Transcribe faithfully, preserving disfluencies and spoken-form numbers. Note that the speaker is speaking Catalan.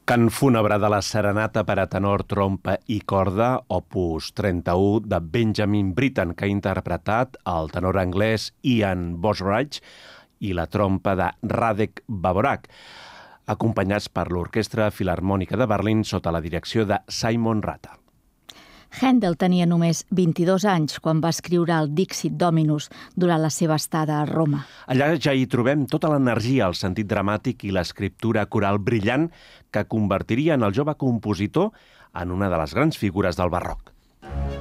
Cant fúnebre de la serenata per a tenor, trompa i corda, opus trenta-u, de Benjamin Britten, que ha interpretat el tenor anglès Ian Bosraj i la trompa de Radek Bavorak, acompanyats per l'Orquestra Filharmònica de Berlín sota la direcció de Simon Rattle. Handel tenia només vint-i-dos anys quan va escriure el Dixit Dominus durant la seva estada a Roma. Allà ja hi trobem tota l'energia, el sentit dramàtic i l'escriptura coral brillant que convertirien el jove compositor en una de les grans figures del barroc.